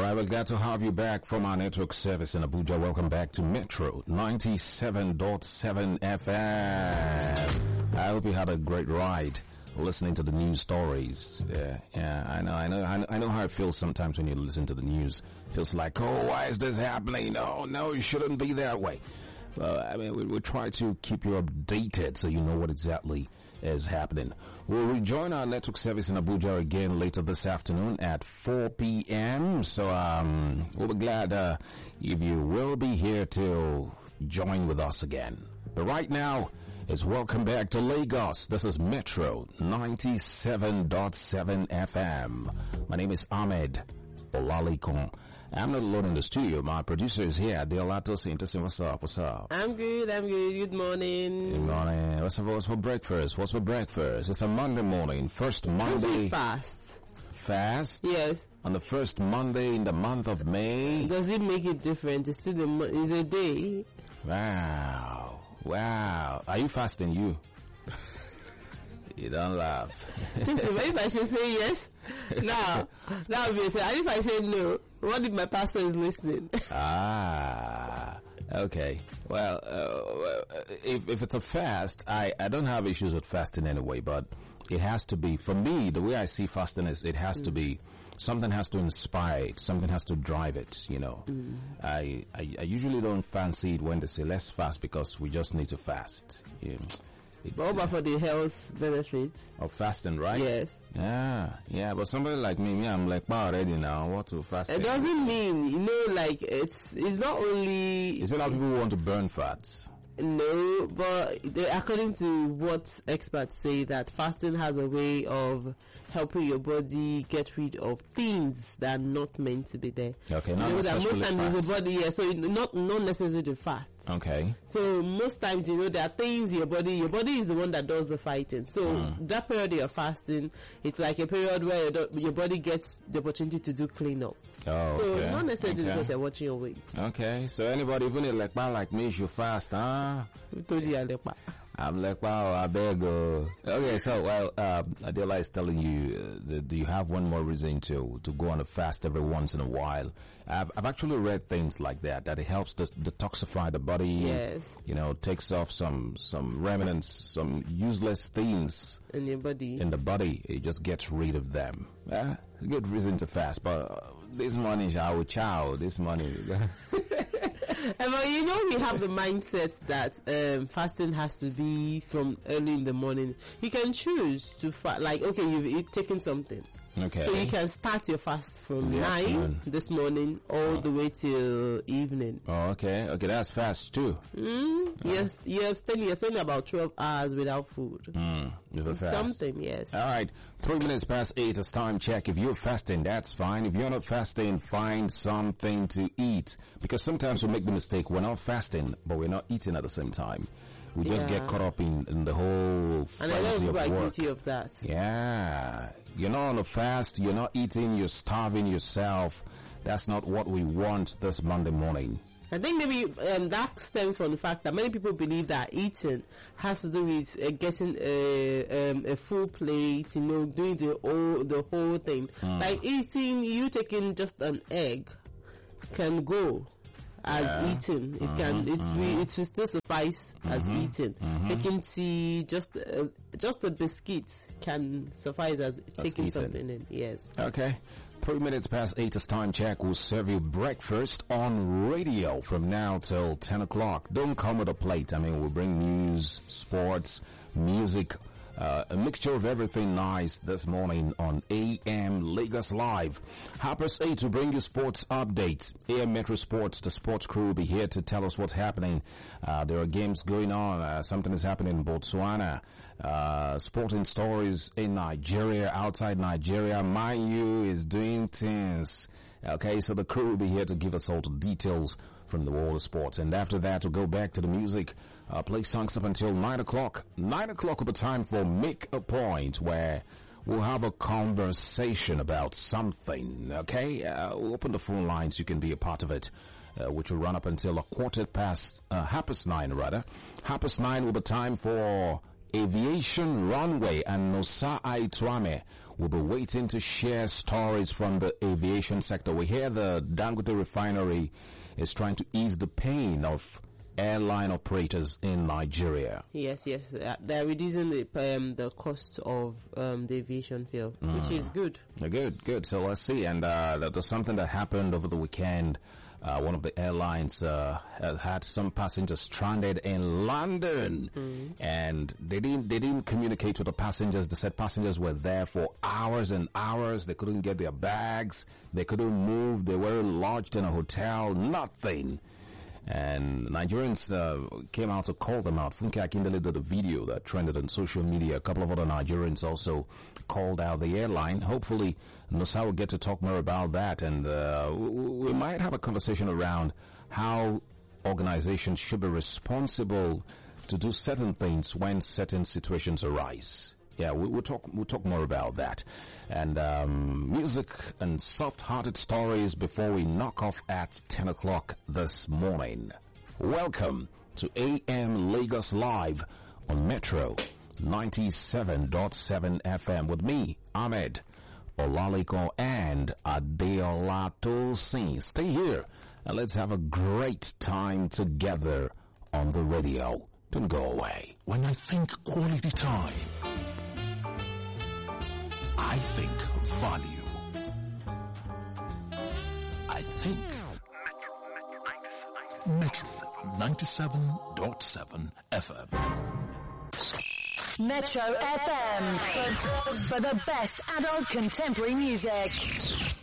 right, we're glad to have you back from our network service in Abuja. Welcome back to Metro 97.7 FM. I hope you had a great ride listening to the news stories. I know how it feels sometimes when you listen to the news. It feels like, oh, why is this happening? No, it shouldn't be that way. We try to keep you updated so you know what exactly is happening. We'll rejoin our network service in Abuja again later this afternoon at 4 p.m. So we'll be glad if you will be here to join with us again. But right now, it's welcome back to Lagos. This is Metro 97.7 FM. My name is Ahmed Olalikon. I'm not alone in the studio. My producer is here. Deolato Sintesin. What's up? I'm good. Good morning. Good morning. What's for breakfast? It's a Monday morning. First Monday. Fast? Yes. On the first Monday in the month of May. Does it make it different? It's still it's a day. Wow. Are you fasting, you? You don't laugh. Just if I should say yes, now obviously, and if I say no, what if my pastor is listening? Okay. Well, if it's a fast, I don't have issues with fasting anyway, but it has to be, for me, the way I see fasting is it has to be, something has to inspire it, something has to drive it, you know. I usually don't fancy it when they say let's fast because we just need to fast. But about for the health benefits of fasting, right? Yes. Yeah. But somebody like me, I'm like, already now. What to fast? It doesn't mean, like it's not only. Is it how people want to burn fats? No, but according to what experts say, that fasting has a way of helping your body get rid of things that are not meant to be there. Okay, not necessarily most times the body, so not necessarily the fat. Okay. So most times, there are things your body is the one that does the fighting. So that period you're fasting, it's like a period where your body gets the opportunity to do cleanup. Oh, so not necessarily because they're watching your weight. Okay, so anybody even like me should fast, huh? Who told you I'm like, wow, I beg. Okay, so Adela is telling you, do you have one more reason to go on a fast every once in a while? I've actually read things like that it helps detoxify the body. Yes. Takes off some remnants, some useless things in your body. In the body, it just gets rid of them. A good reason to fast, but this morning, this morning. But we have the mindset that fasting has to be from early in the morning. You can choose to fast, like, okay, you've taken something. Okay. So you can start your fast from 9 this morning all the way till evening. Oh, okay. Okay, that's fast too. Yes, you're spending about 12 hours without food. Is it fast? Something, yes. All right. 3 minutes past 8 is time check. If you're fasting, that's fine. If you're not fasting, find something to eat. Because sometimes we make the mistake, we're not fasting, but we're not eating at the same time. We just get caught up in the whole frenzy of work. And I know guilty of that. Yeah. You're not on a fast, you're not eating, you're starving yourself. That's not what we want this Monday morning. I think maybe that stems from the fact that many people believe that eating has to do with getting a full plate, doing the whole thing. Like eating, you taking just an egg can go as eating. It can. It should still suffice as eating. Taking tea, just a biscuit can suffice as taking something in. Yes. Okay. 3 minutes past 8 is time check. We'll serve you breakfast on radio from now till 10 o'clock. Don't come with a plate. We'll bring news, sports, music, a mixture of everything nice this morning on AM Lagos Live. Harper's 8 to bring you sports updates. AM Metro Sports, the sports crew will be here to tell us what's happening. There are games going on. Something is happening in Botswana. Sporting stories in Nigeria, outside Nigeria. Mayu is doing things. Okay, so the crew will be here to give us all the details from the world of sports. And after that, we'll go back to the music, play songs up until 9 o'clock. 9 o'clock will be time for Make a Point, where we'll have a conversation about something, okay? We'll open the phone lines. You can be a part of it, which will run up until 9:15, rather. 9:15 will be time for Aviation Runway, and Nosa Aitwame We'll be waiting to share stories from the aviation sector. We hear the Dangote refinery is trying to ease the pain of airline operators in Nigeria. Yes. They're reducing the cost of the aviation fuel, which is good. Good. So let's see. And there's something that happened over the weekend. One of the airlines had some passengers stranded in London, and they didn't communicate with the passengers. They said passengers were there for hours and hours. They couldn't get their bags. They couldn't move. They were lodged in a hotel. Nothing. And Nigerians came out to call them out. Funke Akindele did a video that trended on social media. A couple of other Nigerians also called out the airline. Hopefully, Nusa will get to talk more about that. And we might have a conversation around how organizations should be responsible to do certain things when certain situations arise. Yeah, we'll talk more about that. And music and soft-hearted stories before we knock off at 10 o'clock this morning. Welcome to AM Lagos Live on Metro 97.7 FM with me, Ahmed Olaliko and Adeola Tosin. Stay here and let's have a great time together on the radio. Don't go away. When I think quality time, I think value. I think Metro 97.7 FM. Metro FM for the best adult contemporary music.